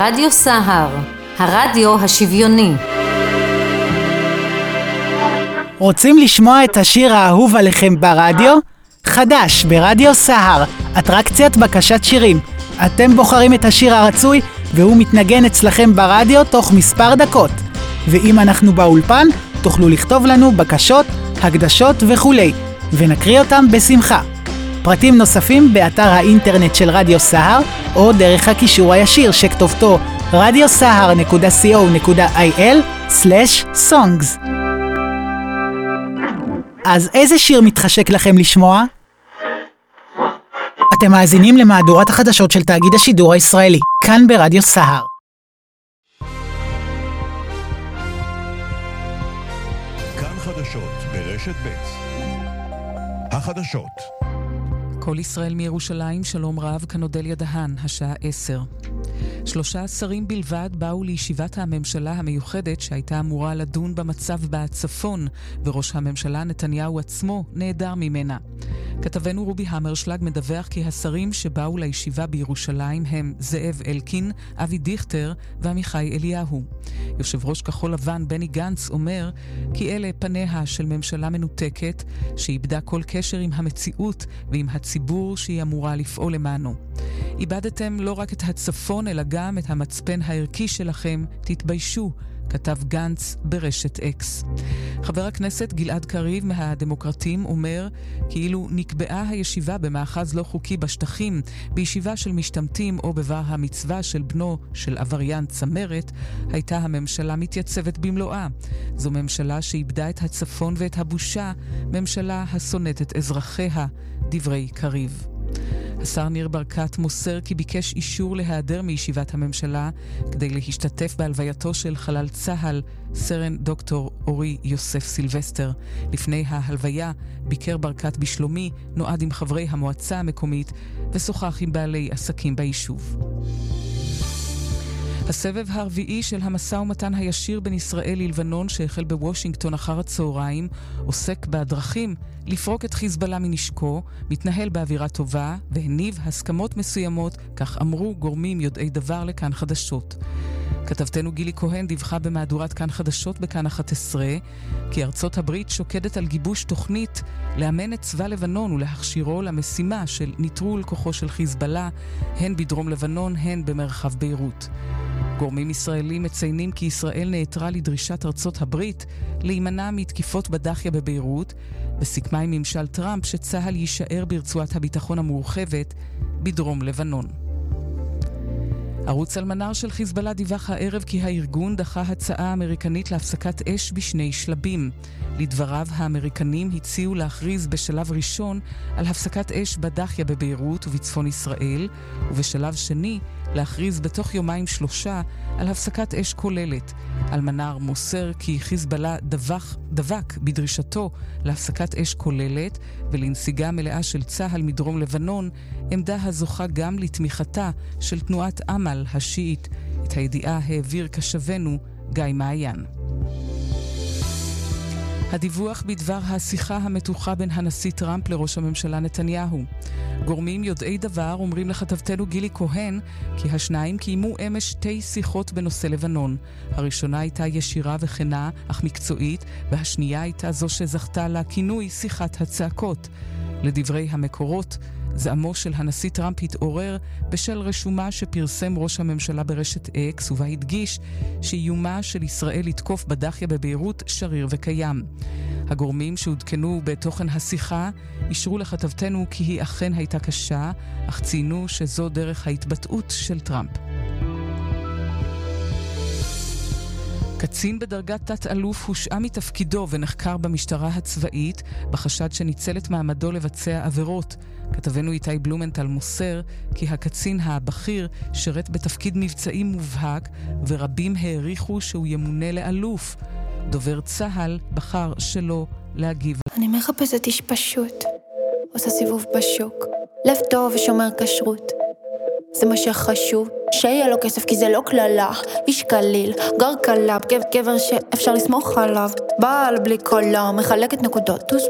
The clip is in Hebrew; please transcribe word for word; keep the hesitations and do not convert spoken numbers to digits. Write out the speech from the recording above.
רדיו סהר, הרדיו השוויוני. רוצים לשמוע את השיר האהוב עליכם ברדיו? חדש ברדיו סהר, אטרקציית בקשת שירים. אתם בוחרים את השיר הרצוי והוא מתנגן אצלכם ברדיו תוך מספר דקות. ואם אנחנו באולפן, תוכלו לכתוב לנו בקשות, הקדשות וכולי, ונקריא אותם בשמחה. פרטים נוספים באתר האינטרנט של רדיו סהר, או דרך הקישור הישיר שכתובתו רדיו סהר נקודה סי או נקודה איי אל סלש סונגס. אז איזה שיר מתחשק לכם לשמוע? אתם מאזינים למהדורת החדשות של תאגיד השידור הישראלי, כאן ברדיו סהר. כאן חדשות ברשת ב'. החדשות. כל ישראל מירושלים, שלום רב, כאן אודליה דהן, השעה עשר. שלושה שרים בלבד באו לישיבת הממשלה המיוחדת שהייתה אמורה לדון במצב בצפון, וראש הממשלה נתניהו עצמו נעדר ממנה. כתבנו רובי המרשלג מדווח כי השרים שבאו לישיבה בירושלים הם זאב אלקין, אבי דיכטר ועמיחי אליהו. יושב ראש כחול לבן בני גנץ אומר כי אלה פניה של ממשלה מנותקת שאיבדה כל קשר עם המציאות ועם הציבור שהיא אמורה לפעול למענו. איבדתם לא רק את הצפון אלא גם את המצפן הערכי שלכם, תתביישו, כתב גנץ ברשת אקס. חבר הכנסת גלעד קריב מהדמוקרטים אומר כאילו נקבעה הישיבה במאחז לא חוקי בשטחים, בישיבה של משתמטים או בבר המצווה של בנו של עבריין צמרת, הייתה הממשלה מתייצבת במלואה. זו ממשלה שאיבדה את הצפון ואת הבושה, ממשלה השונאת את אזרחיה, דברי קריב. השר ניר ברקת מוסר כי ביקש אישור להיעדר מישיבת הממשלה כדי להשתתף בהלווייתו של חלל צהל, סרן דוקטור אורי יוסף סילבסטר. לפני ההלוויה ביקר ברקת בשלומי, נועד עם חברי המועצה המקומית ושוחח עם בעלי עסקים ביישוב. הסבב הרביעי של המשא ומתן הישיר בין ישראל ללבנון שהחל בוושינגטון אחר הצהריים עוסק בדרכים לפרוק את חיזבאללה מנשקו, מתנהל באווירה טובה והניב הסכמות מסוימות, כך אמרו גורמים יודעי דבר לכאן חדשות. כתבתנו גילי כהן דיווחה במהדורת כאן חדשות בכאן אחת עשרה כי ארצות הברית שוקדת על גיבוש תוכנית לאמן את צבא לבנון ולהכשירו למשימה של ניטרול כוחו של חיזבאללה הן בדרום לבנון הן במרחב ביירות. גורמים ישראלים מציינים כי ישראל נעתרה לדרישת ארצות הברית להימנע מתקיפות בדחיה בביירות, וסיכמה עם ממשל טראמפ שצהל יישאר ברצועת הביטחון המורחבת בדרום לבנון. ערוץ אלמנר של חיזבאללה דיווח הערב כי הארגון דחה הצעה אמריקנית להפסקת אש בשני שלבים. לדבריו, האמריקנים הציעו להכריז בשלב ראשון על הפסקת אש בדחיה בביירות ובצפון ישראל, ובשלב שני להכריז בתוך יומיים שלושה על הפסקת אש כוללת. אלמנר מוסר כי חיזבאללה דווח, דבק בדרישתו להפסקת אש כוללת ולנסיגה מלאה של צהל מדרום לבנון, עמדה הזוכה גם לתמיכתה של תנועת אמל השיעית. את הידיעה העביר כשבנו גיא מעיין. הדיווח בדבר השיחה המתוחה בין הנשיא טראמפ לראש הממשלה נתניהו. גורמים יודעי דבר אומרים לכתבתנו גילי כהן כי השניים קיימו אמש שתי שיחות בנושא לבנון. הראשונה הייתה ישירה וכנה אך מקצועית, והשנייה הייתה זו שזכתה לכינוי שיחת הצעקות. לדברי המקורות, זעמו של הנשיא טראמפ התעורר בשל רשומה שפרסם ראש הממשלה ברשת אקס, ובה הדגיש שאיומה של ישראל לתקוף בדחיה בביירות שריר וקיים. הגורמים שהודכנו בתוכן השיחה אישרו לכתבתנו כי היא אכן הייתה קשה, אך ציינו שזו דרך ההתבטאות של טראמפ. קצין בדרגת תת-אלוף הושעה מתפקידו ונחקר במשטרה הצבאית בחשד שניצל את מעמדו לבצע עבירות. כתבנו איתי בלומנטל מוסר כי הקצין הבכיר שרת בתפקיד מבצעי מובהק ורבים העריכו שהוא ימונה לאלוף. דובר צהל בחר שלא להגיב. אני מחפשת איש פשוט, עושה סיבוב בשוק, לב טוב ושומר כשרות. זה מה שחשוב, שיהיה לו כסף כי זה לא כללה. איש קליל, גר קלב, גבר שאפשר לסמוך עליו, בעל בלי קולה, מחלקת נקודות, טוס